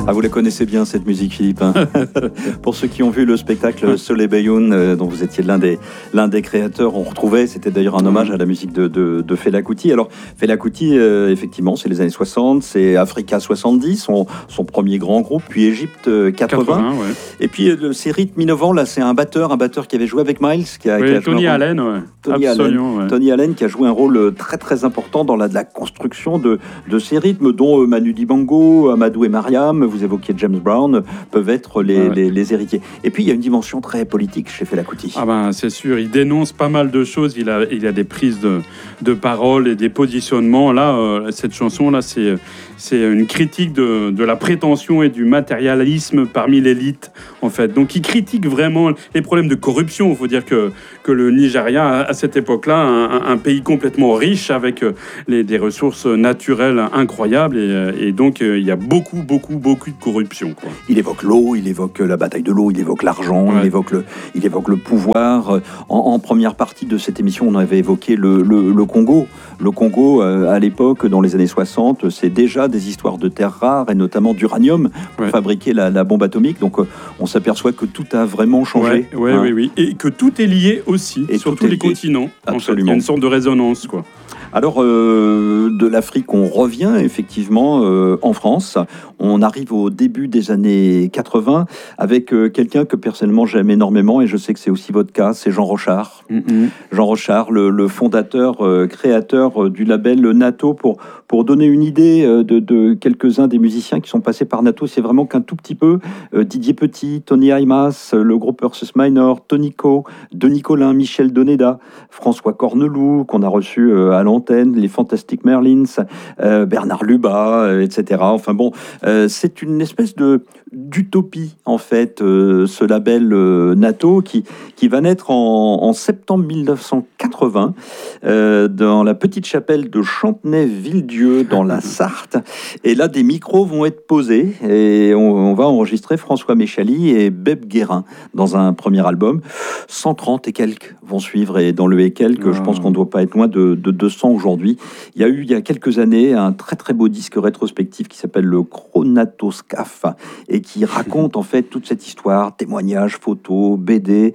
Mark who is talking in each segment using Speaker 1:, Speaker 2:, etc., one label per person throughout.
Speaker 1: Ah, vous la connaissez bien cette musique, Philippe, hein. Pour ceux qui ont vu le spectacle Soleil Bayun, dont vous étiez l'un des créateurs, on retrouvait, c'était d'ailleurs un hommage à la musique de Fela Kuti. Alors Fela Kuti, effectivement, c'est les années 60, c'est Africa 70, son premier grand groupe, puis Égypte 80.
Speaker 2: Ouais.
Speaker 1: Et puis ces rythmes innovants, là, c'est un batteur qui avait joué avec Miles, qui a
Speaker 2: Tony Allen, ouais.
Speaker 1: Tony Allen, qui a joué un rôle très très important dans la construction de ces rythmes, dont Manu Dibango, Amadou et Mariam, vous évoquiez James Brown, peuvent être les héritiers. Et puis il y a une dimension très politique chez Fela Kuti.
Speaker 2: Ah ben c'est sûr, il dénonce pas mal de choses, il a des prises de parole et des positionnements. Là, cette chanson là, c'est une critique de la prétention et du matérialisme parmi l'élite, en fait. Donc il critique vraiment les problèmes de corruption. Il faut dire que le Nigeria, à cette époque-là, un pays complètement riche avec des ressources naturelles incroyables, et donc il y a beaucoup de corruption, quoi.
Speaker 1: Il évoque l'eau, il évoque la bataille de l'eau, il évoque l'argent, il évoque le pouvoir. En première partie de cette émission, on avait évoqué le Congo. Le Congo, à l'époque, dans les années 60, c'est déjà des histoires de terres rares et notamment d'uranium pour fabriquer la bombe atomique. Donc on s'aperçoit que tout a vraiment changé.
Speaker 2: Oui. Et que tout est lié aussi, sur tous les continents.
Speaker 1: Absolument.
Speaker 2: En fait, il y a une sorte de résonance, quoi.
Speaker 1: Alors, de l'Afrique, on revient effectivement en France. On arrive au début des années 80 avec quelqu'un que personnellement j'aime énormément, et je sais que c'est aussi votre cas, c'est Jean Rochard. Jean Rochard, le fondateur, créateur du label NATO. Pour donner une idée de quelques-uns des musiciens qui sont passés par NATO, c'est vraiment qu'un tout petit peu. Didier Petit, Tony Aymas, le groupe Ursus Minor, Tonico, Denis Colin, Michel Doneda, François Corneloup, qu'on a reçu à l'antenne, les Fantastic Merlins, Bernard Lubat, etc. Enfin bon, c'est une espèce d'utopie, en fait, ce label NATO qui va naître en septembre 1980 dans la petite chapelle de Chantenay-Villedieu dans la Sarthe. Et là, des micros vont être posés et on va enregistrer François Méchali et Beb Guérin dans un premier album. 130 et quelques vont suivre, et dans le et quelques, je pense qu'on ne doit pas être loin de 200 aujourd'hui. Il y a eu, il y a quelques années, un très très beau disque rétrospectif qui s'appelle le Chronatoscaphe et qui raconte en fait toute cette histoire, témoignages, photos, BD,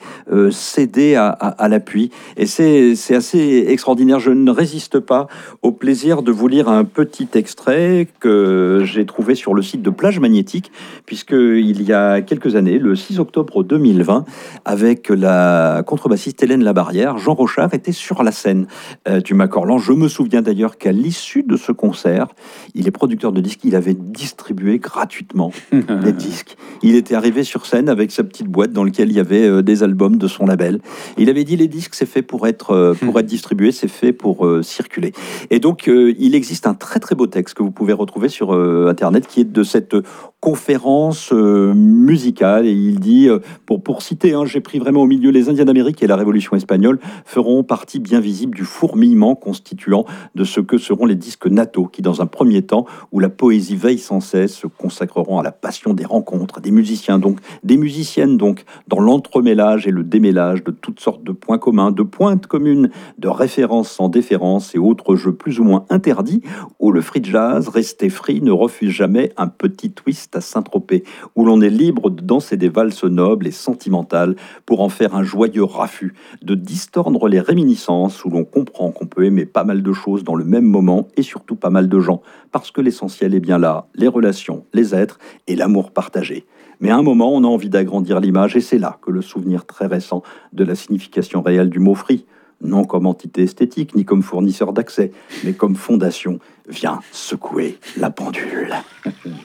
Speaker 1: CD à l'appui. Et c'est assez extraordinaire. Je ne résiste pas au plaisir de vous lire un petit extrait que j'ai trouvé sur le site de Plage Magnétique, puisqu'il y a quelques années, le 6 octobre 2020, avec la contrebassiste Hélène Labarrière, Jean Rochard était sur la scène du Macorlan. Je me souviens d'ailleurs qu'à l'issue de ce concert, il est producteur de disques, il avait distribué gratuitement des disques. Il était arrivé sur scène avec sa petite boîte dans laquelle il y avait des albums de son label. Et il avait dit, les disques, c'est fait pour être distribué, c'est fait pour circuler. Et donc, il existe un très très beau texte que vous pouvez retrouver sur Internet, qui est de cette conférence musicale. Et il dit, pour citer, j'ai pris vraiment au milieu, les Indiens d'Amérique et la Révolution espagnole feront partie bien visible du fourmillement constituant de ce que seront les disques NATO, qui dans un premier temps, où la poésie veille sans cesse, se consacreront à la passion des rencontres, des musiciens donc, des musiciennes donc, dans l'entremêlage et le démêlage de toutes sortes de points communs, de pointes communes, de références sans déférence et autres jeux plus ou moins interdits, où le free jazz, resté free, ne refuse jamais un petit twist à Saint-Tropez, où l'on est libre de danser des valses nobles et sentimentales pour en faire un joyeux raffut, de distordre les réminiscences, où l'on comprend qu'on peut aimer pas mal de choses dans le même moment et surtout pas mal de gens, parce que l'essentiel est bien là, les relations, les êtres et l'amour partagé. Mais à un moment, on a envie d'agrandir l'image, et c'est là que le souvenir très récent de la signification réelle du mot free, non comme entité esthétique, ni comme fournisseur d'accès, mais comme fondation, vient secouer la pendule.